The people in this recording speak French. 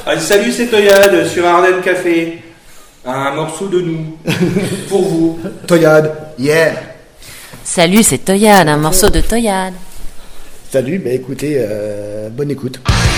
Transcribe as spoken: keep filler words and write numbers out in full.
Ah, salut, c'est Toyade sur Ardennes Café. Un morceau de nous. Pour vous. Toyade, yeah. Salut, c'est Toyade, un morceau de Toyade. Salut, bah écoutez, euh, bonne écoute.